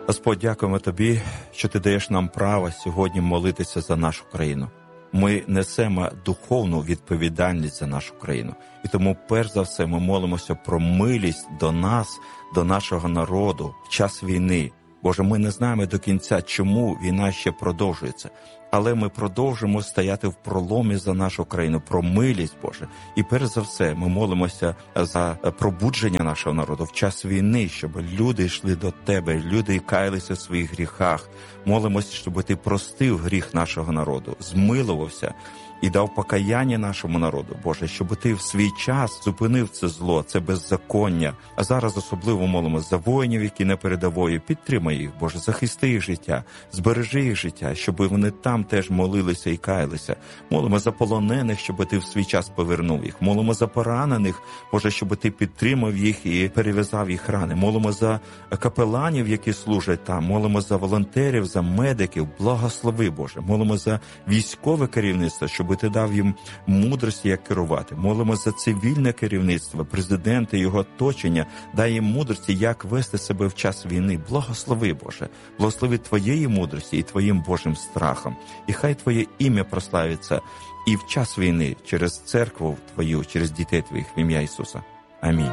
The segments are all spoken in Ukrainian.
Господь, дякуємо Тобі, що Ти даєш нам право сьогодні молитися за нашу країну. Ми несемо духовну відповідальність за нашу країну. І тому, перш за все, ми молимося про милість до нас, до нашого народу в час війни. Боже, ми не знаємо до кінця, чому війна ще продовжується. Але ми продовжимо стояти в проломі за нашу країну, про милість, Боже. І перш за все ми молимося за пробудження нашого народу в час війни, щоб люди йшли до Тебе, люди каялися в своїх гріхах. Молимося, щоб Ти простив гріх нашого народу, змилувався і дав покаяння нашому народу, Боже, щоб Ти в свій час зупинив це зло, це беззаконня. А зараз особливо молимося за воїнів, які на передової. Підтримай їх, Боже, захисти їх життя, збережи їх життя, щоб вони там теж молилися і каялися. Молимо за полонених, щоб Ти в свій час повернув їх. Молимо за поранених, Боже, щоб Ти підтримав їх і перев'язав їх рани. Молимо за капеланів, які служать там. Молимо за волонтерів, за медиків. Благослови, Боже. Молимо за військове керівництво, щоб Ти дав їм мудрості, як керувати. Молимо за цивільне керівництво, президента і його оточення. Дай їм мудрості, як вести себе в час війни. Благослови, Боже. Благослови Твоєї мудрості і Твоїм Божим страхом. І хай Твоє ім'я прославиться і в час війни через церкву Твою, через дітей Твоїх в ім'я Ісуса. Амінь.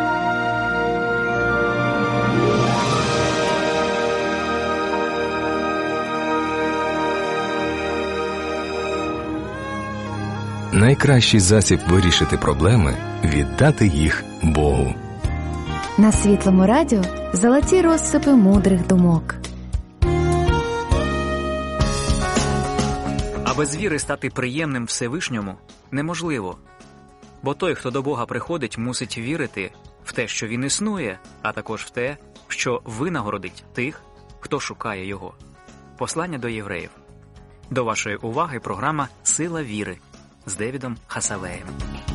Найкращий засіб вирішити проблеми – віддати їх Богу. На Світлому радіо золоті розсипи мудрих думок. А без віри стати приємним Всевишньому неможливо. Бо той, хто до Бога приходить, мусить вірити в те, що Він існує, а також в те, що винагородить тих, хто шукає Його. Послання до євреїв. До вашої уваги програма «Сила віри» з Девідом Хасавеєм.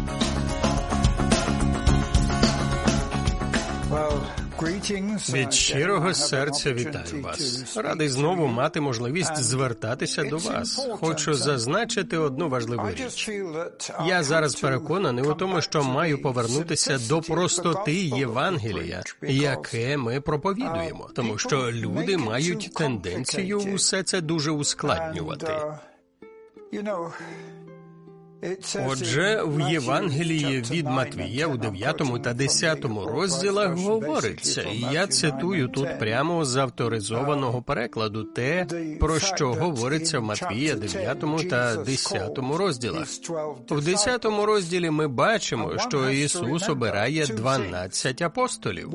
Від щирого серця вітаю вас. Радий знову мати можливість звертатися до вас. Хочу зазначити одну важливу річ. Я зараз переконаний у тому, що маю повернутися до простоти Євангелія, яке ми проповідуємо, тому що люди мають тенденцію усе це дуже ускладнювати. Отже, в Євангелії від Матвія у 9 та 10 розділах говориться, і я цитую тут прямо з авторизованого перекладу те, про що говориться в Матвія 9 та 10 розділах. В 10 розділі ми бачимо, що Ісус обирає 12 апостолів.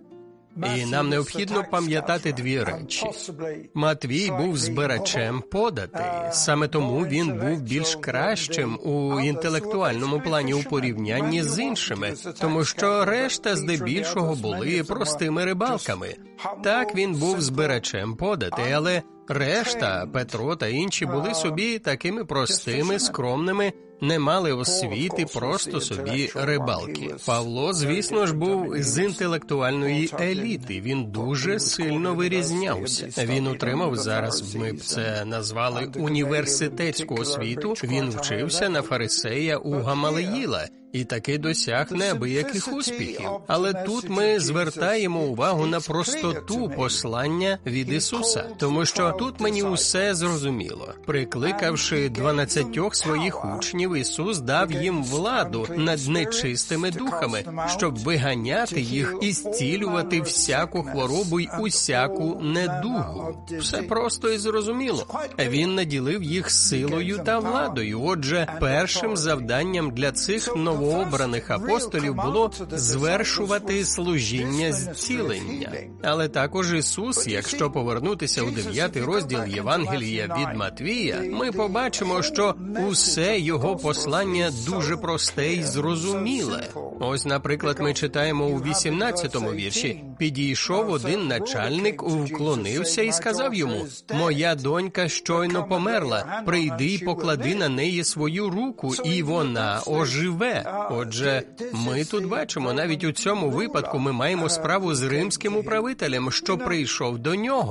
І нам необхідно пам'ятати дві речі. Матвій був збирачем податей, саме тому він був більш кращим у інтелектуальному плані у порівнянні з іншими, тому що решта здебільшого були простими рибалками. Так, він був збирачем податей, але решта, Петро та інші, були собі такими простими, скромними, не мали освіти, просто собі рибалки. Павло, звісно ж, був з інтелектуальної еліти, він дуже сильно вирізнявся. Він отримав, зараз ми б це назвали університетську освіту, він вчився на фарисея у Гамалиїла і таки досяг неабияких успіхів. Але тут ми звертаємо увагу на простоту послання від Ісуса, тому що тут мені усе зрозуміло. Прикликавши 12 своїх учнів, Ісус дав їм владу над нечистими духами, щоб виганяти їх і зцілювати всяку хворобу й усяку недугу. Все просто і зрозуміло. Він наділив їх силою та владою. Отже, першим завданням для цих новообраних апостолів було звершувати служіння зцілення. Але також Ісус, якщо повернутися у 9 розділ Євангелія від Матвія, ми побачимо, що усе його послання дуже просте і зрозуміле. Ось, наприклад, ми читаємо у 18-му вірші. «Підійшов один начальник, вклонився і сказав йому: моя донька щойно померла, прийди й поклади на неї свою руку, і вона оживе». Отже, ми тут бачимо, навіть у цьому випадку ми маємо справу з римським управителем, що прийшов до нього.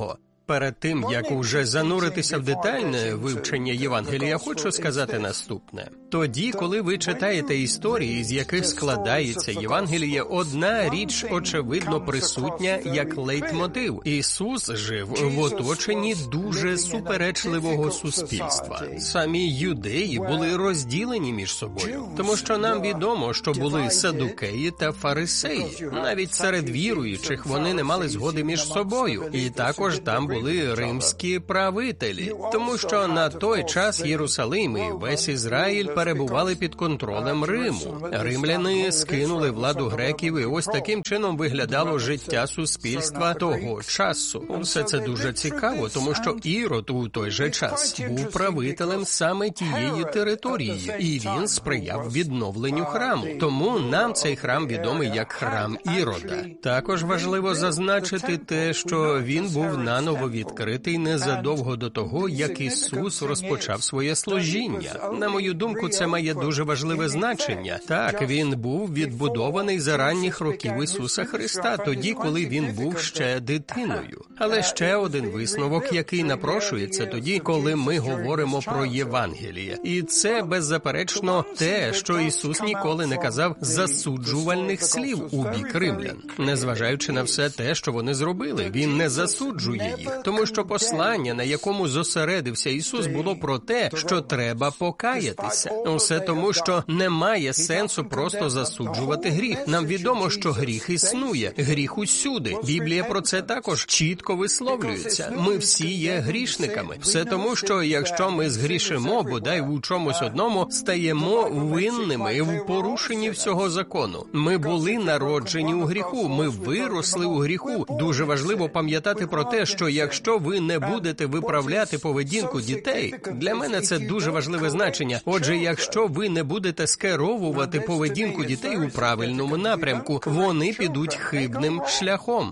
Перед тим, як уже зануритися в детальне вивчення Євангелія, хочу сказати наступне. Тоді, коли ви читаєте історії, з яких складається Євангеліє, одна річ, очевидно, присутня як лейтмотив. Ісус жив в оточенні дуже суперечливого суспільства. Самі юдеї були розділені між собою, тому що нам відомо, що були садукеї та фарисеї. Навіть серед віруючих вони не мали згоди між собою. І також там були римські правителі, тому що на той час Єрусалим і весь Ізраїль перебували під контролем Риму. Римляни скинули владу греків, і ось таким чином виглядало життя суспільства того часу. Усе це дуже цікаво, тому що Ірод у той же час був правителем саме тієї території, і він сприяв відновленню храму. Тому нам цей храм відомий як храм Ірода. Також важливо зазначити те, що він був наново відкритий незадовго до того, як Ісус розпочав своє служіння. На мою думку, це має дуже важливе значення. Так, він був відбудований за ранніх років Ісуса Христа, тоді, коли він був ще дитиною. Але ще один висновок, який напрошується тоді, коли ми говоримо про Євангеліє. І це, беззаперечно, те, що Ісус ніколи не казав засуджувальних слів у бік римлян. Незважаючи на все те, що вони зробили, він не засуджує їх, тому що послання, на якому зосередився Ісус, було про те, що треба покаятися. Усе тому, що немає сенсу просто засуджувати гріх. Нам відомо, що гріх існує, гріх усюди. Біблія про це також чітко висловлюється. Ми всі є грішниками. Все тому, що якщо ми згрішимо, бодай у чомусь одному, стаємо винними в порушенні всього закону. Ми були народжені у гріху, ми виросли у гріху. Дуже важливо пам'ятати про те, що якщо ви не будете виправляти поведінку дітей, для мене це дуже важливе значення. Отже, якщо ви не будете скеровувати поведінку дітей у правильному напрямку, вони підуть хибним шляхом.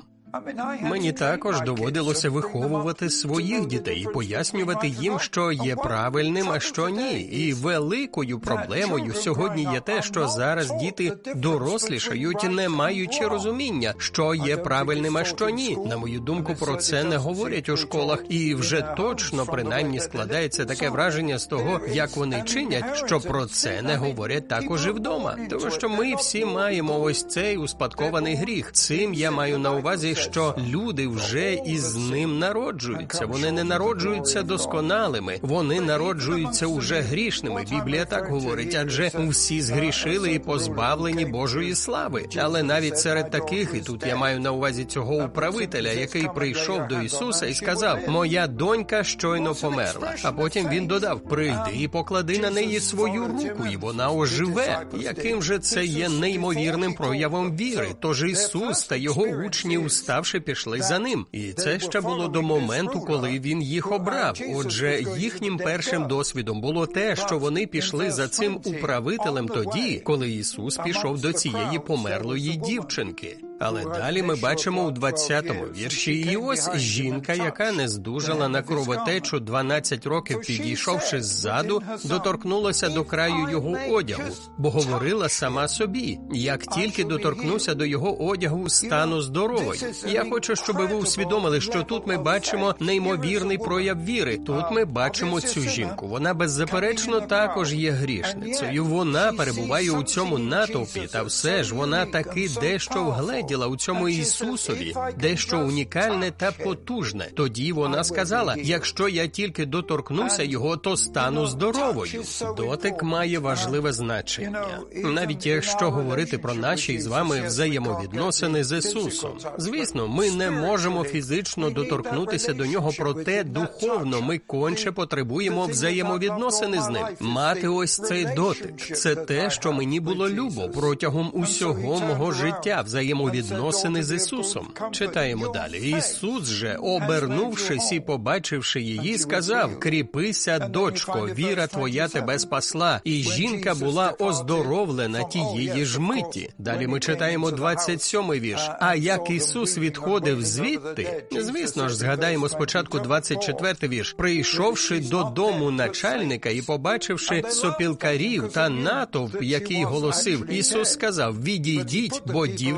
Мені також доводилося виховувати своїх дітей і пояснювати їм, що є правильним, а що ні. І великою проблемою сьогодні є те, що зараз діти дорослішають, не маючи розуміння, що є правильним, а що ні. На мою думку, про це не говорять у школах, і вже точно, принаймні, складається таке враження з того, як вони чинять, що про це не говорять також і вдома. Тому що ми всі маємо ось цей успадкований гріх. Цим я маю на увазі, що люди вже із ним народжуються. Вони не народжуються досконалими, вони народжуються уже грішними. Біблія так говорить, адже усі згрішили і позбавлені Божої слави. Але навіть серед таких, і тут я маю на увазі цього управителя, який прийшов до Ісуса і сказав: «Моя донька щойно померла». А потім він додав: «Прийди і поклади на неї свою руку, і вона оживе». Яким же це є неймовірним проявом віри? Тож Ісус та його учні, уставши, пішли за ним. І це ще було до моменту, коли він їх обрав. Отже, їхнім першим досвідом було те, що вони пішли за цим управителем тоді, коли Ісус пішов до цієї померлої дівчинки. Але далі ми бачимо у 20-му вірші, і ось жінка, яка не здужала на кровотечу 12 років, підійшовши ззаду, доторкнулася до краю його одягу, бо говорила сама собі: «Як тільки доторкнуся до його одягу, стану здоровою». Я хочу, щоб ви усвідомили, що тут ми бачимо неймовірний прояв віри. Тут ми бачимо цю жінку. Вона беззаперечно також є грішницею. Вона перебуває у цьому натовпі, та все ж вона таки дещо вгледіла у цьому Ісусові, дещо унікальне та потужне. Тоді вона сказала: «Якщо я тільки доторкнуся його, то стану здоровою». Дотик має важливе значення. Навіть якщо говорити про наші з вами взаємовідносини з Ісусом. Звісно, ми не можемо фізично доторкнутися до нього, проте духовно ми конче потребуємо взаємовідносини з ним. Мати ось цей дотик – це те, що мені було любо протягом усього мого життя, взаємовідносини з Ісусом. Читаємо далі. Ісус же, обернувшись і побачивши її, сказав: «Кріпися, дочко, віра твоя тебе спасла». І жінка була оздоровлена тієї ж миті. Далі ми читаємо 27-й вірш. А як Ісус відходив звідти, звісно ж, згадаємо спочатку 24-й вірш. Прийшовши додому начальника і побачивши сопілкарів та натовп, який голосив, Ісус сказав: «Відійдіть, бо дівчина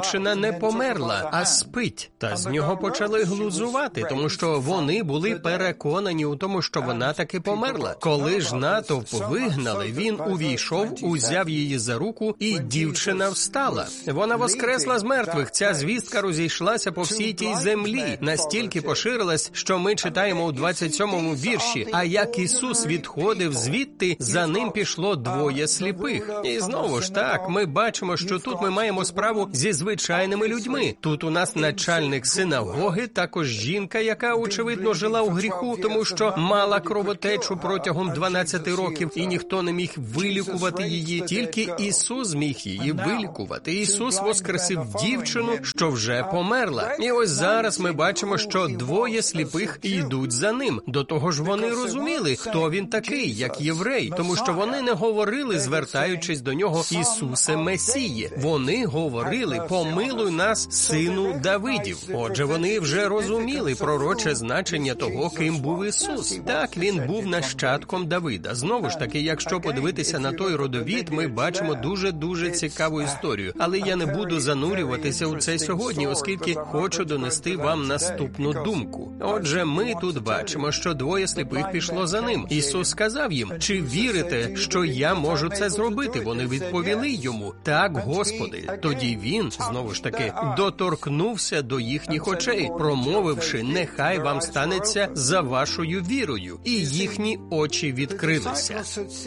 не померла, а спить. Та з нього почали глузувати, тому що вони були переконані у тому, що вона таки померла. Коли ж натовп вигнали, він увійшов, узяв її за руку, і дівчина встала. Вона воскресла з мертвих. Ця звістка розійшлася по всій тій землі. Настільки поширилась, що ми читаємо у 27-му вірші. А як Ісус відходив звідти, за ним пішло двоє сліпих. І знову ж так, ми бачимо, що тут ми маємо справу зі звичайними людьми. Тут у нас начальник синагоги, також жінка, яка, очевидно, жила у гріху, тому що мала кровотечу протягом 12 років, і ніхто не міг вилікувати її. Тільки Ісус міг її вилікувати. Ісус воскресив дівчину, що вже померла. І ось зараз ми бачимо, що двоє сліпих йдуть за ним. До того ж вони розуміли, хто він такий, як єврей, тому що вони не говорили, звертаючись до нього, Ісусе Месіє. Вони говорили, помилуй нас, сину Давидів. Отже, вони вже розуміли пророче значення того, ким був Ісус. Так, він був нащадком Давида. Знову ж таки, якщо подивитися на той родовід, ми бачимо дуже цікаву історію. Але я не буду занурюватися у це сьогодні, оскільки хочу донести вам наступну думку. Отже, ми тут бачимо, що двоє сліпих пішло за ним. Ісус сказав їм, чи вірите, що я можу це зробити? Вони відповіли йому, так, Господи. Тоді він, знову ж таки, доторкнувся до їхніх очей, промовивши, нехай вам станеться за вашою вірою. І їхні очі відкрилися.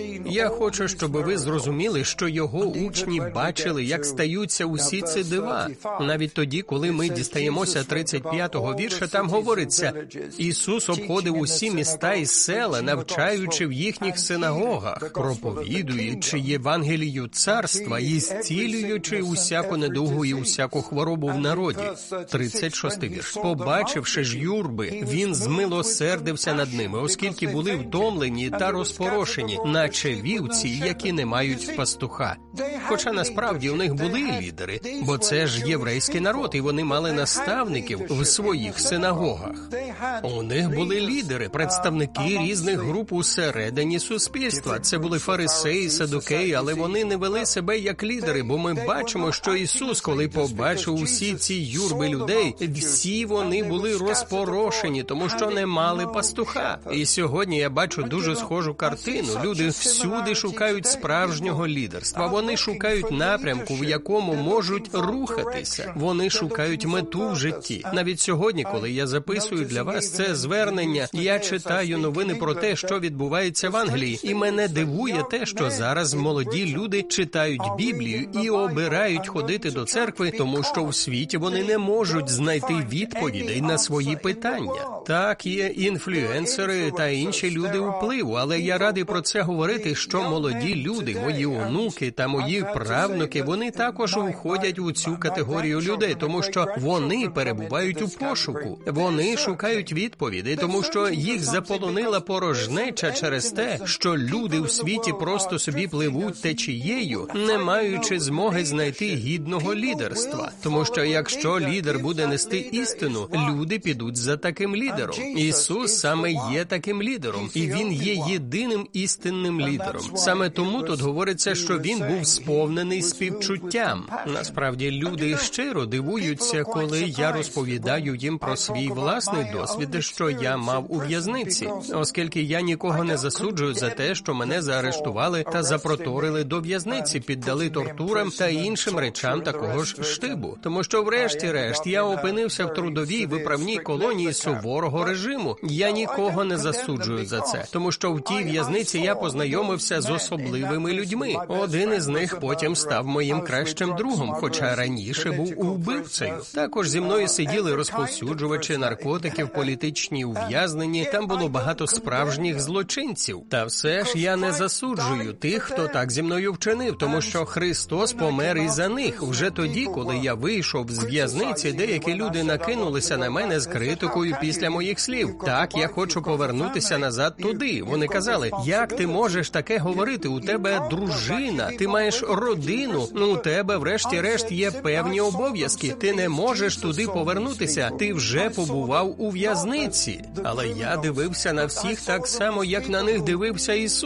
Я хочу, щоб ви зрозуміли, що його учні бачили, як стаються усі ці дива. Навіть тоді, коли ми дістаємося 35-го вірша, там говориться, Ісус обходив усі міста і села, навчаючи в їхніх синагогах, проповідуючи Євангелію царства і зцілюючи усяку недугу і усяку хворобу в народі. 36-й вірш. Побачивши ж юрби, він змилосердився над ними, оскільки були втомлені та розпорошені, наче вівці, які не мають пастуха. Хоча насправді у них були лідери, бо це ж єврейський народ, і вони мали наставників в своїх синагогах. У них були лідери, представники різних груп усередині суспільства. Це були фарисеї, садукеї, але вони не вели себе як лідери, бо ми бачимо, що Ісус, коли побачив усі ці юрби людей, всі вони були розпорошені, тому що не мали пастуха. І сьогодні я бачу дуже схожу картину. Люди всюди шукають справжнього лідерства. Вони шукають напрямку, в якому можуть рухатися. Вони шукають мету в житті. Навіть сьогодні, коли я записую для вас це звернення, я читаю новини про те, що відбувається в Англії. І мене дивує те, що зараз молоді люди читають Біблію і обирають ходити до церкви, тому що в світі вони не можуть знайти відповідей на свої питання. Так, є інфлюенсери та інші люди впливу, але я радий про це говорити, що молоді люди, мої онуки та мої правнуки, вони також входять у цю категорію людей, тому що вони перебувають у пошуку. Вони шукають відповідей, тому що їх заполонила порожнеча через те, що люди у світі просто собі пливуть течією, не маючи змоги знайти гідного лідерства. Тому що якщо лідер буде нести істину, люди підуть за таким лідером. Ісус саме є таким лідером, і Він є єдиним істинним лідером. Саме тому тут говориться, що Він був сповнений співчуттям. Насправді, люди щиро дивуються, коли я розповідаю їм про свій власний досвід, що я мав у в'язниці, оскільки я нікого не засуджую за те, що мене заарештували та запроторили до в'язниці, піддали тортурам та іншим речам такого ж штибу. Тому що врешті-решт я опинився в трудовій виправній колонії суворого режиму. Я нікого не засуджую за це, тому що в тій в'язниці я познайомився з особливими людьми. Один із них потім став моїм кращим другом, хоча раніше був вбивцею. Також зі мною сиділи розповсюджувачі наркотиків, політичні ув'язнені, там було багато справжніх злочинців. Та все ж я не засуджую тих, хто так зі мною вчинив, тому що Христос помер і за них. Вже тоді, коли я вийшов з в'язниці, деякі люди накинулися на мене з критикою після моїх слів. Так, я хочу повернутися назад туди. Вони казали, як ти можеш таке говорити? У тебе дружина, ти маєш родину, у тебе врешті-решт є певні обов'язки. Ти не можеш туди повернутися, ти вже побував у в'язниці. Але я дивився на всіх так само, як на них дивився Ісус.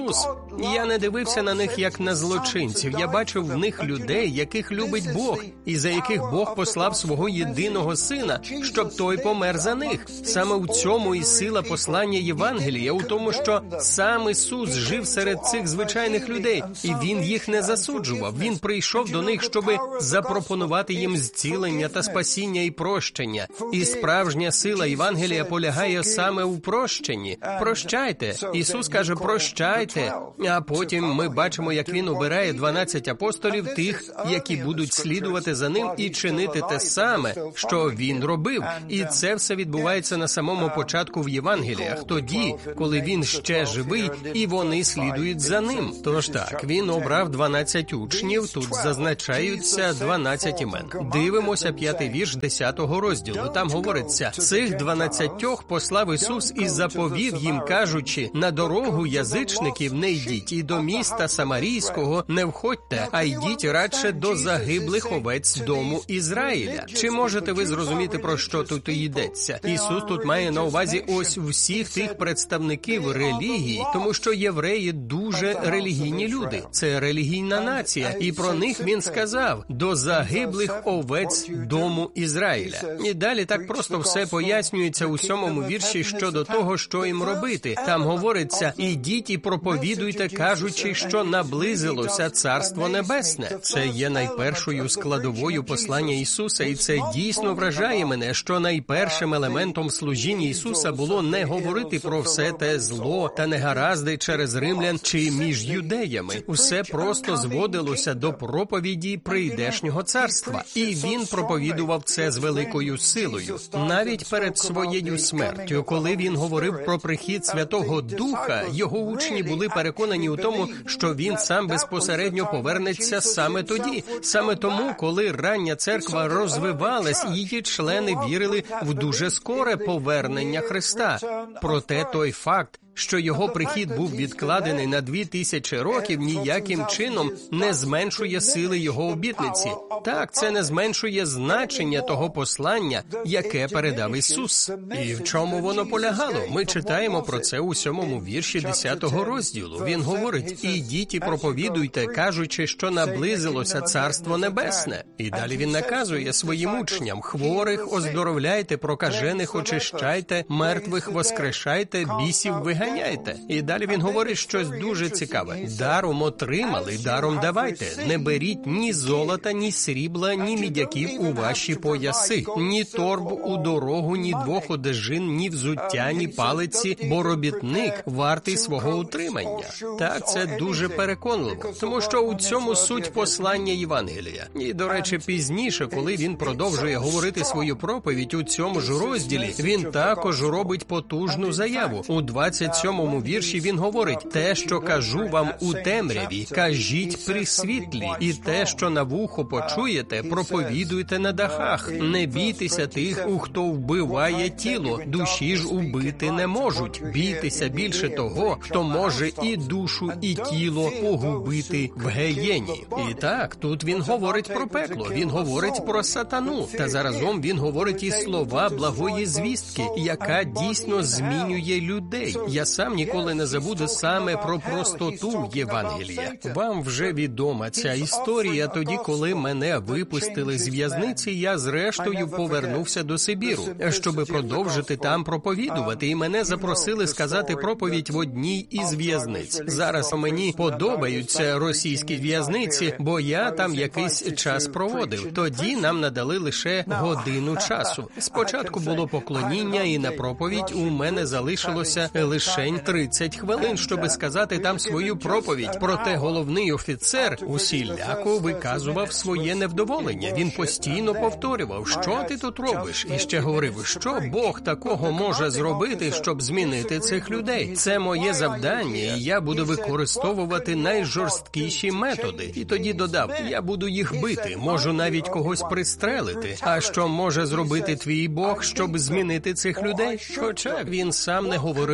Я не дивився на них як на злочинців. Я бачив в них людей, яких любить Бог, і за яких Бог послав свого єдиного Сина, щоб той помер за них. Саме в цьому і сила послання Євангелія, у тому, що сам Ісус жив серед цих звичайних людей, і Він їх не засуджував. Він прийшов до них, щоб запропонувати їм зцілення та спасіння і прощення. І справжня сила Євангелія полягає саме у прощенні. Прощайте. Ісус каже, прощайте. А потім ми бачимо, як Він обирає 12 апостолів, тих, які будуть слідувати за Ним і чинити те саме, що Він робив. І це все відбувається на самому початку в Євангеліях, тоді, коли Він ще живий, і вони слідують за Ним. Тож так, Він обрав 12 учнів, тут зазначаються 12 імен. Дивимося 5-й вірш 10-го розділу. Там говориться, цих 12 послав Ісус і заповів їм, кажучи, на дорогу язичників не йдіть, і до міста Самарійського не входьте, а йдіть радше до загиблих овець дому Ізраїля. Чи можете ви зрозуміти, про що тут йдеться? Ісус тут має на увазі ось всіх тих представників релігії, тому що євреї дуже релігійні люди. Це релігійна нація, і про них Він сказав, до загиблих овець дому Ізраїля. І далі так просто все пояснюється у 7-му вірші щодо того, що їм робити. Там говориться, ідіть і проповідуйте, кажучи, що наблизилося Царство Небесне. Це є найпершою складовою послання Ісуса, і це дійсно вражає мене, що найпершим елементом служіння Ісуса було не говорити про все те зло та негаразди через римлян чи між юдеями. Усе просто зводилося до проповіді прийдешнього царства. І Він проповідував це з великою силою. Навіть перед своєю смертю, коли Він говорив про прихід Святого Духа, його учні були переконані у тому, що Він сам безпосередньо повернеться саме тоді. Саме тому, коли рання церква розвивалась, її члени вірили в дуже скоре повернення Христа. Проте той факт, що його прихід був відкладений на 2000 років, ніяким чином не зменшує сили його обітниці. Так, це не зменшує значення того послання, яке передав Ісус. І в чому воно полягало? Ми читаємо про це у 7-му вірші 10-го розділу. Він говорить, ідіть і проповідуйте, кажучи, що наблизилося Царство Небесне. І далі Він наказує своїм учням, хворих оздоровляйте, прокажених очищайте, мертвих воскрешайте, бісів виганяйте. І далі Він говорить щось дуже цікаве. Даром отримали, даром давайте. Не беріть ні золота, ні срібла, ні мідяків у ваші пояси, ні торб у дорогу, ні 2 одежин, ні взуття, ні палиці, бо робітник вартий свого утримання. Так, це дуже переконливо, тому що у цьому суть послання Євангелія. І, до речі, пізніше, коли Він продовжує говорити свою проповідь у цьому ж розділі, Він також робить потужну заяву. У 27-му вірші Він говорить, те, що кажу вам у темряві, кажіть при світлі, і те, що на вухо почуєте, проповідуйте на дахах. Не бійтеся тих, у хто вбиває тіло, душі ж убити не можуть. Бійтеся більше того, хто може і душу, і тіло погубити в геєні. І так, тут Він говорить про пекло, Він говорить про сатану, та заразом Він говорить і слова благої звістки, яка дійсно змінює людей. Я сам ніколи не забуду саме про простоту Євангелія. Вам вже відома ця історія. Тоді, коли мене випустили з в'язниці, я зрештою повернувся до Сибіру, щоб продовжити там проповідувати, і мене запросили сказати проповідь в одній із в'язниць. Зараз мені подобаються російські в'язниці, бо я там якийсь час проводив. Тоді нам надали лише годину часу. Спочатку було поклоніння, і на проповідь у мене залишилося лишень 30 хвилин, щоби сказати там свою проповідь. Проте головний офіцер усіляко виказував своє невдоволення. Він постійно повторював, що ти тут робиш? І ще говорив, що Бог такого може зробити, щоб змінити цих людей. Це моє завдання, і я буду використовувати найжорсткіші методи. І тоді додав, я буду їх бити, можу навіть когось пристрелити. А що може зробити твій Бог, щоб змінити цих людей? Хоча він сам не говорив про те,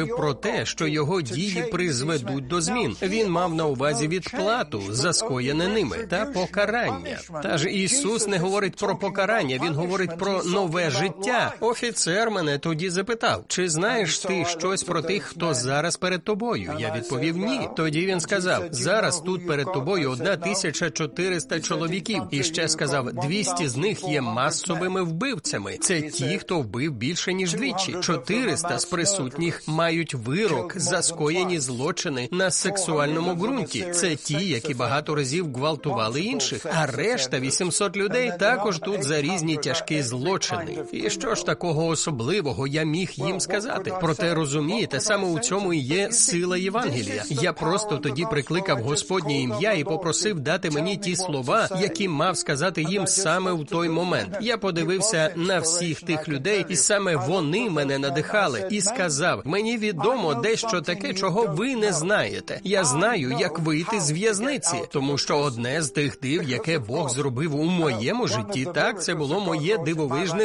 те, що його дії призведуть до змін. Він мав на увазі відплату за скоєне ними та покарання. Та ж Ісус не говорить про покарання, Він говорить про нове життя. Офіцер мене тоді запитав, чи знаєш ти щось про тих, хто зараз перед тобою? Я відповів, ні. Тоді він сказав, зараз тут перед тобою 1400 чоловіків. І ще сказав, 200 з них є масовими вбивцями. Це ті, хто вбив більше, ніж двічі. 400 з присутніх мають вирок за скоєні злочини на сексуальному ґрунті. Це ті, які багато разів гвалтували інших. А решта 800 людей також тут за різні тяжкі злочини. І що ж такого особливого я міг їм сказати? Проте, розумієте, саме у цьому і є сила Євангелія. Я просто тоді прикликав Господнє ім'я і попросив дати мені ті слова, які мав сказати їм саме в той момент. Я подивився на всіх тих людей, і саме вони мене надихали. І сказав, мені відомо дещо таке, чого ви не знаєте. Я знаю, як вийти з в'язниці, тому що одне з тих див, яке Бог зробив у моєму житті, так, це було моє дивовижне